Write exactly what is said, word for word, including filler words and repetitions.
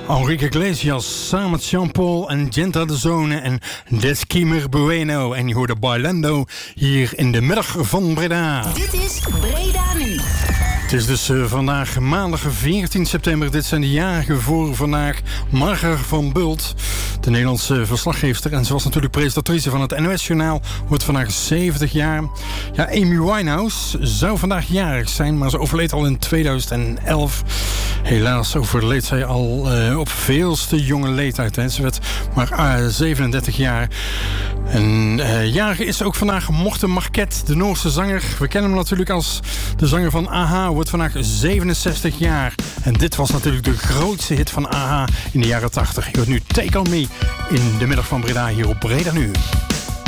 Enrique Iglesias samen met Jean-Paul en Genta de Zone en Deskimer Bueno. En je hoorde Bailando hier in de middag van Breda. Dit is Breda Nu. Het is dus uh, vandaag maandag veertien september. Dit zijn de jarigen voor vandaag. Marger van Bult, de Nederlandse verslaggeefster. En ze was natuurlijk presentatrice van het N O S-journaal. Wordt vandaag zeventig jaar. Ja, Amy Winehouse zou vandaag jarig zijn, maar ze overleed al in tweeduizend elf. Helaas overleed zij al uh, op veelste jonge leeftijd. Hè. Ze werd maar uh, zevenendertig jaar. En uh, jarig is ook vandaag Morten Marquet, de Noorse zanger. We kennen hem natuurlijk als de zanger van A H. Wordt vandaag zevenenzestig jaar. En dit was natuurlijk de grootste hit van A H in de jaren tachtig. Je hoort nu Take On Me in de middag van Breda hier op Breda Nu.